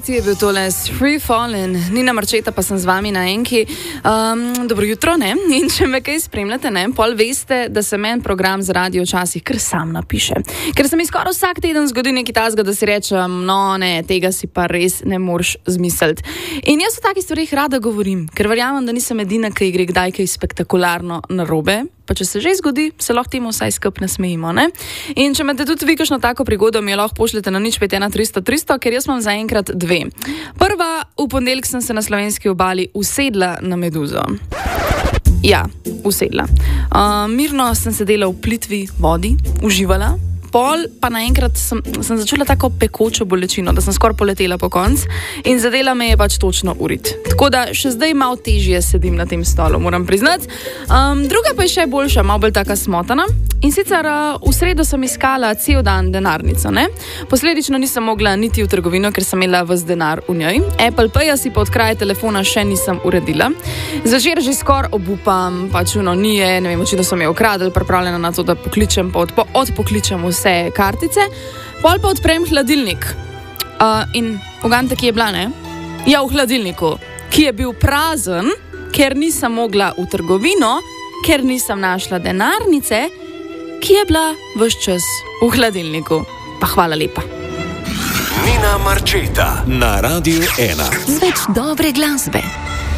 Party je bil tole Free Fallen, Nina Marčeta pa sem z vami na enki. Dobro jutro, ne? In če me kaj spremljate, ne? Pol veste, da se meni program za radio včasih kar sam napiše. Ker se mi skoraj vsak teden zgodi nekaj tazga, da si rečem, no ne, tega si pa res ne moreš zmisliti. In jaz o takih stvarih rada govorim, ker verjamem, da nisem edina, ki gre kdaj kaj spektakularno narobe. Pa če se že zgodi, se lahko temu vsaj skupaj nasmejimo, ne? In če imate tudi vi kakšno tako prigodo, mi jo lahko pošljete na 051 300 300, ker jaz imam zaenkrat dve. Prva, v ponedeljek sem se na slovenski obali usedla na meduzo. Ja, usedla. Mirno sem sedela v plitvi vodi, uživala. Pol pa naenkrat sem začula tako pekočo bolečino, da sem skoraj poletela po konc in zadela me je pač točno urit. Tako da še zdaj malo težje sedim na tem stolu, moram priznati. Druga pa je še boljša, malo bolj taka smotana. In sicer v sredo sem iskala cel dan denarnico, ne? Posledično nisem mogla niti v trgovino, ker sem imela ves denar v njej. Apple Pay si pa od kraja telefona še nisem uredila. Zvečer že skoraj obupam, pač nije, ne vem, očitno so me ukradli, pripravljena na to, da pokličem, pa odpokličem vse kartice, pol pa odprem hladilnik. In ugante, ki je bila, ne? Ja, v hladilniku, ki je bil prazen, ker nisem mogla v trgovino, ker nisem našla denarnice, ki je bila ves čas v hladilniku. Pa hvala lepa. Nina Marčeta na Radio 1. Z več dobre glasbe.